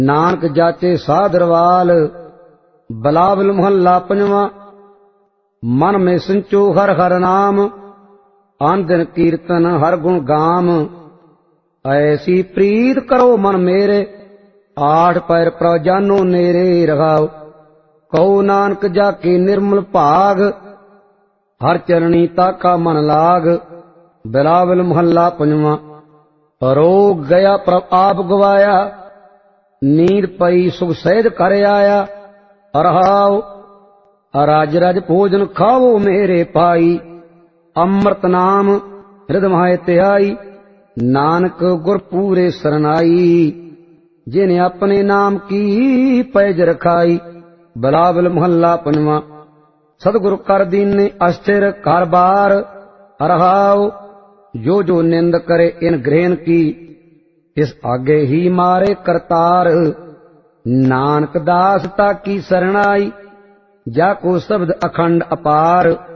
ਨਾਨਕ ਜਾਚੇ ਸਾਧਰਵਾਲ। ਬਲਾਵਲ ਮਹੱਲਾ ਪੰਜਵਾਂ। ਮਨ ਮੈਂ ਸੰਚੋ ਹਰ ਹਰ ਨਾਮ, ਆਨ ਦਿਨ ਕੀਰਤਨ ਹਰ ਗੁਣ ਗਾਮ। ਐਸੀ ਪ੍ਰੀਤ ਕਰੋ ਮਨ ਮੇਰੇ, ਆਠ ਪੈਰ ਪ੍ਰਭ ਜਾਨੋ ਨੇਰੇ ਰਹਾਉ। ਕਹੋ ਨਾਨਕ ਜਾ ਕੇ ਨਿਰਮਲ ਭਾਗ, ਹਰ ਚਰਣੀ ਤਾਕਾ ਮਨ ਲਾਗ। ਬਿਲਾਵਲ ਮਹੱਲਾ ਪੰਜਵਾਂ। ਰੋਗ ਗਿਆ ਪ੍ਰਭ ਆਪ ਗਵਾਇਆ, ਨੀਂਦ ਪਈ ਸੁਖ ਸਹਿਜ ਕਰ ਆਇਆ। ਰਹਾਉ ਰਾਜ ਰਜ ਭੋਜਨ ਖਾਵੋ ਮੇਰੇ ਪਾਈ, ਅੰਮ੍ਰਿਤ ਨਾਮ ਹਿਰਦ ਮਾਹਿ ਧਿਆਈ। ਨਾਨਕ ਗੁਰ ਪੂਰੇ ਸਰਨਾਈ, ਜਿਨ ਆਪਣੇ ਨਾਮ ਕੀ ਪੈਜ ਰਖਾਈ। ਬਿਲਾਵਲ ਮਹੱਲਾ ਪੰਜਵਾਂ। ਸਤਿਗੁਰ ਕਰ ਦੀਨੇ ਅਸਥਿਰ ਘਰ ਬਾਰ। ਰਹਾਉ ਜੋ ਜੋ ਨਿੰਦ ਕਰੇ ਇਨ ਗ੍ਰਹਿਣ ਕੀ, ਇਸ ਆਗੇ ਹੀ ਮਾਰੇ ਕਰਤਾਰ। ਨਾਨਕ ਦਾਸ ਤਾ ਕੀ ਸਰਣਾਈ, ਜਾ ਕੋ ਸ਼ਬਦ ਅਖੰਡ ਅਪਾਰ।